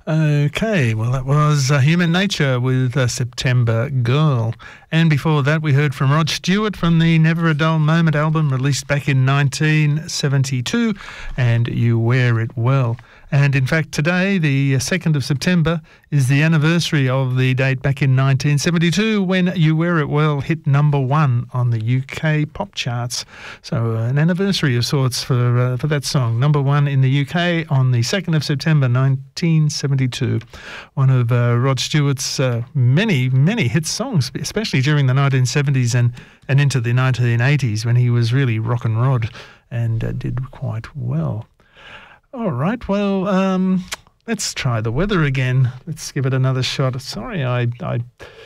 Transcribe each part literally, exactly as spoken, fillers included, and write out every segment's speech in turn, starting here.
Okay, well, that was uh, Human Nature with uh, September Girl. And before that, we heard from Rod Stewart from the Never a Dull Moment album released back in nineteen seventy-two, and You Wear It Well. And in fact, today, the second of September, is the anniversary of the date back in nineteen seventy-two when You Wear It Well hit number one on the U K pop charts. So uh, an anniversary of sorts for uh, for that song. Number one in the U K on the second of September nineteen seventy-two. One of uh, Rod Stewart's uh, many, many hit songs, especially during the nineteen seventies and, and into the nineteen eighties when he was really rock and rod and uh, did quite well. All right, well, um, let's try the weather again. Let's give it another shot. Sorry, I, I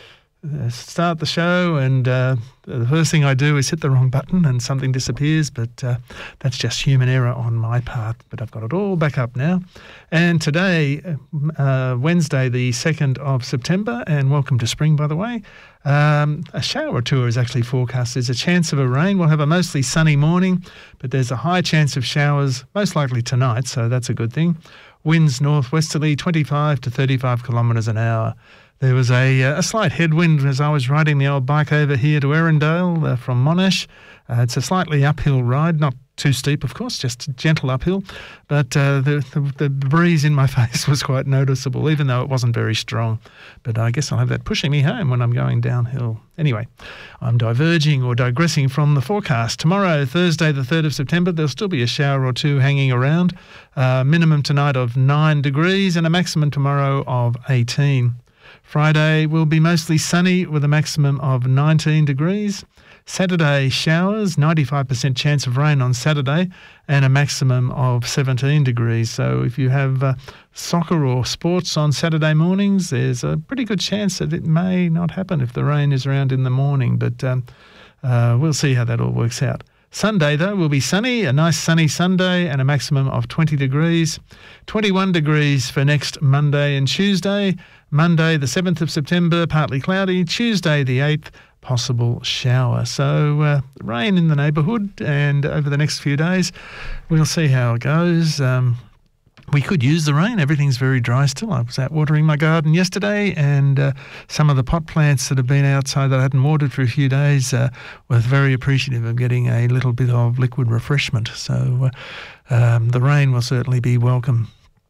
uh, start the show and uh, the first thing I do is hit the wrong button and something disappears, but uh, that's just human error on my part. But I've got it all back up now. And today, uh, Wednesday, the second of September, and welcome to spring, by the way, Um, a shower or two is actually forecast. There's a chance of a rain. We'll have a mostly sunny morning, but there's a high chance of showers, most likely tonight, so that's a good thing. Winds northwesterly, twenty-five to thirty-five kilometres an hour. There was a, a slight headwind as I was riding the old bike over here to Erindale uh, from Monash. Uh, it's a slightly uphill ride, not too steep, of course, just gentle uphill. But uh, the, the the breeze in my face was quite noticeable, even though it wasn't very strong. But I guess I'll have that pushing me home when I'm going downhill. Anyway, I'm diverging or digressing from the forecast. Tomorrow, Thursday, the third of September, there'll still be a shower or two hanging around. Uh, minimum tonight of nine degrees and a maximum tomorrow of eighteen. Friday will be mostly sunny with a maximum of nineteen degrees. Saturday, showers, ninety-five percent chance of rain on Saturday and a maximum of seventeen degrees. So if you have uh, soccer or sports on Saturday mornings, there's a pretty good chance that it may not happen if the rain is around in the morning. But um, uh, we'll see how that all works out. Sunday, though, will be sunny, a nice sunny Sunday and a maximum of twenty degrees. twenty-one degrees for next Monday and Tuesday. Monday, the seventh of September, partly cloudy. Tuesday, the eighth, possible shower. So uh, rain in the neighbourhood, and over the next few days, we'll see how it goes. Um, we could use the rain. Everything's very dry still. I was out watering my garden yesterday, and uh, some of the pot plants that have been outside that I hadn't watered for a few days uh, were very appreciative of getting a little bit of liquid refreshment. So uh, um, the rain will certainly be welcome.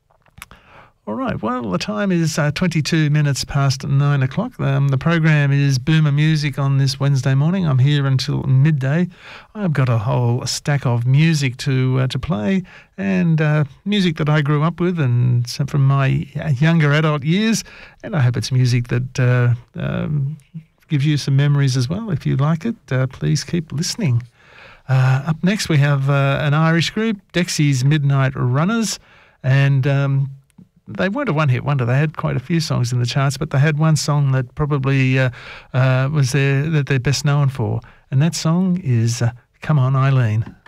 All right, well, the time is uh, twenty-two minutes past nine o'clock. Um, the program is Boomer Music on this Wednesday morning. I'm here until midday. I've got a whole stack of music to uh, to play, and uh, music that I grew up with and some from my younger adult years, and I hope it's music that uh, um, gives you some memories as well. If you like it, uh, please keep listening. Uh, up next, we have uh, an Irish group, Dexy's Midnight Runners, and Um, they weren't a one-hit wonder. They had quite a few songs in the charts, but they had one song that probably uh, uh, was their, that they're best known for, and that song is uh, Come On, Eileen.